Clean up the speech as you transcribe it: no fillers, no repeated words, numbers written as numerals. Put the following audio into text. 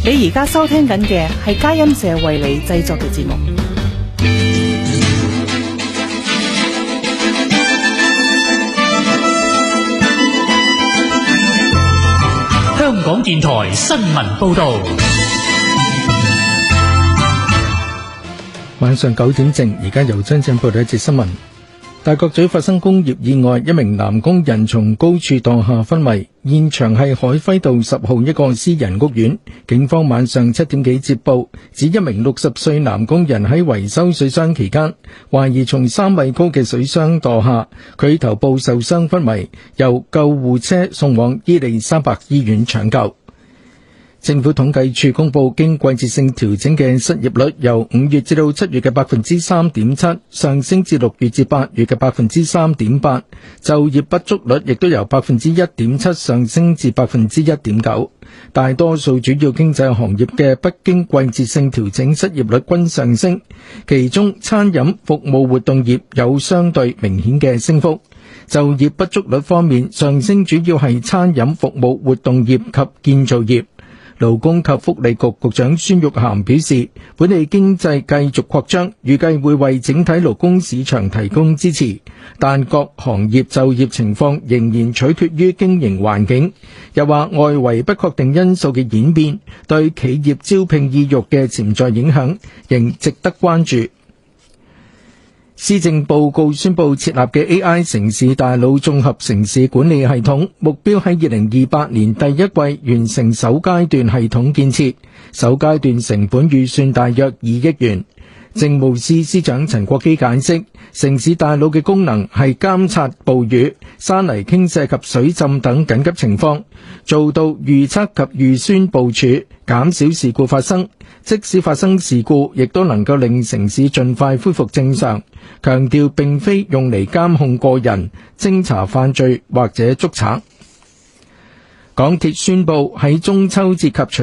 你而家收聽緊嘅係佳音社為你製作嘅節目。 香港電台新聞報道。 晚上9點正，而家由張正報道一節新聞。大角咀發生工業意外，一名男工人從高處墮下昏迷，現場係海輝道10號一個私人屋苑。警方晚上7點幾接報，指一名60歲男工人喺維修水箱期間，懷疑從3米高嘅水箱墮下，佢頭部受傷昏迷，由救護車送往伊利沙伯醫院搶救。政府統計處公布，經季節性調整嘅失業率由5月至到7月嘅 3.7% 上升至6月至8月嘅 3.8%， 就業不足率亦都由 1.7% 上升至 1.9%。大多數主要經濟行業嘅不經季節性調整失業率均上升，其中餐飲服務活動業有相對明顯嘅升幅。就業不足率方面，上升主要係餐飲服務活動業及建造業。勞工及福利局局長孫玉菡表示，本地經濟繼續擴張，預計會為整體勞工市場提供支持，但各行業就業情況仍然取決於經營環境。又話外圍不確定因素嘅演變對企業招聘意欲嘅潛在影響仍值得關注。施政報告宣布設立嘅 AI 城市大腦綜合城市管理系統，目標喺2028年第一季完成首階段系統建設，首階段成本預算大約2億元。政務司司長陳國基解釋，城市大腦嘅功能係監察暴雨、山泥傾瀉及水浸等緊急情況，做到預測及預先部署，減少事故發生。即使發生事故，亦都能夠令城市盡快恢復正常。強調並非用嚟監控個人、偵查犯罪或者捉賊。港鐵宣布喺中秋節及